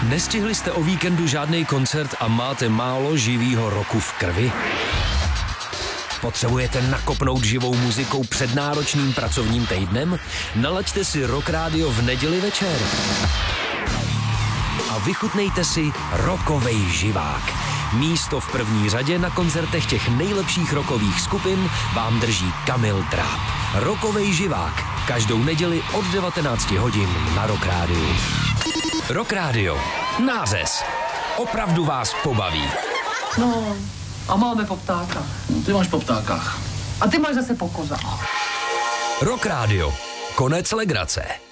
Nestihli jste o víkendu žádný koncert a máte málo živýho roku v krvi? Potřebujete nakopnout živou muzikou před náročným pracovním týdnem? Nalaďte si Rock Radio v neděli večer. A vychutnejte si rockovej živák. Místo v první řadě na koncertech těch nejlepších rockových skupin vám drží Kamil Tráb. Rockovej živák. Každou neděli od 19 hodin na Rock Radio. Rock Radio. Nářez. Opravdu vás pobaví. No, a máme po ptákách. Ty máš po ptákách. A ty máš zase po kozách. Rock Radio. Konec legrace.